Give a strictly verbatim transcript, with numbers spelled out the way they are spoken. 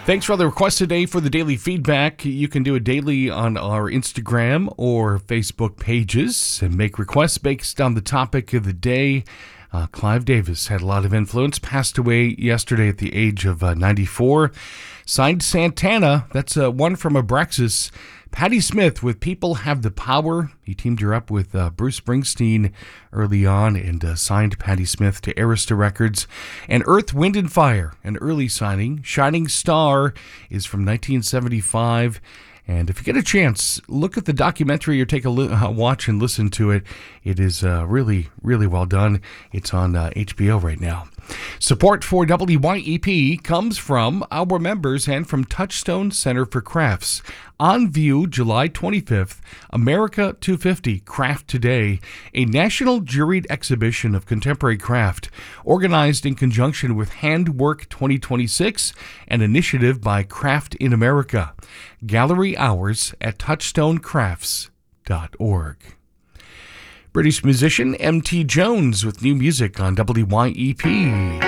Thanks for all the requests today for the daily feedback. You can do it daily on our Instagram or Facebook pages and make requests based on the topic of the day. Uh, Clive Davis had a lot of influence, passed away yesterday at the age of uh, ninety-four. Signed Santana, that's uh, one from Abraxas. Patti Smith with People Have the Power. He teamed her up with uh, Bruce Springsteen early on and uh, signed Patti Smith to Arista Records. And Earth, Wind and Fire, an early signing. Shining Star is from nineteen seventy-five. And if you get a chance, look at the documentary or take a li- uh, watch and listen to it. It is uh, really, really well done. It's on uh, H B O right now. Support for W Y E P comes from our members and from Touchstone Center for Crafts. On view July twenty-fifth, America two fifty Craft Today, a national juried exhibition of contemporary craft, organized in conjunction with Handwork twenty twenty-six, an initiative by Craft in America. Gallery hours at touchstone crafts dot org. British musician M T Jones with new music on W Y E P.